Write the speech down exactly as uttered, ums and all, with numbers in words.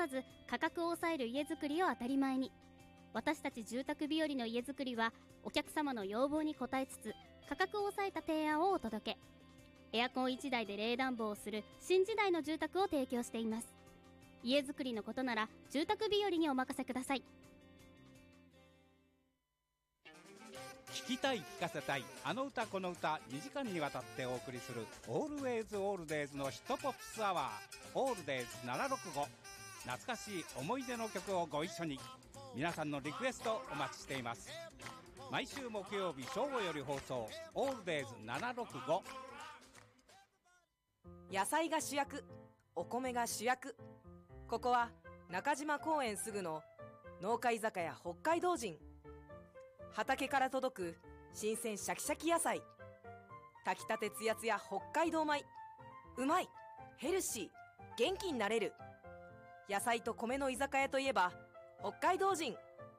さず価格を抑える家づくりを当たり前に。私たち住宅日和の家づくりはお客様の要望に応えつつ価格を抑えた提案をお届け。エアコンいちだいで冷暖房をする新時代の住宅を提供しています。家づくりのことなら住宅日和にお任せください。 聞きたい聞かせたいあの歌この歌にじかんにわたってお送りするオールウェイズオールデイズのヒットポップスアワーオールデイズななひゃくろくじゅうご。懐かしい思い出の曲をご一緒に。皆さんのリクエストお待ちしています。毎週木曜日正午より放送オールデイズななひゃくろくじゅうご。 野菜が主役、お米が主役。ここは中島公園すぐの農家居酒屋北海道人。畑から届く新鮮シャキシャキ野菜、炊きたてつやつや北海道米。うまい、ヘルシー、元気になれる。野菜と米の居酒屋といえば北海道人。